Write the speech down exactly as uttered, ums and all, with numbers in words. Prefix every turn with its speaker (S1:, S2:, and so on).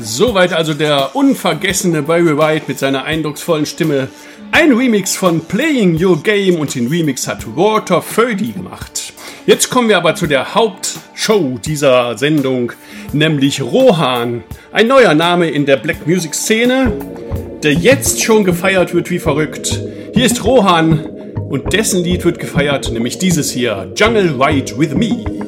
S1: Soweit also der unvergessene Barry White mit seiner eindrucksvollen Stimme. Ein Remix von Playing Your Game und den Remix hat Walter Födy gemacht. Jetzt kommen wir aber zu der Hauptshow dieser Sendung, nämlich Rohan. Ein neuer Name in der Black Music Szene, der jetzt schon gefeiert wird wie verrückt. Hier ist Rohan und dessen Lied wird gefeiert, nämlich dieses hier, Jungle Ride With Me.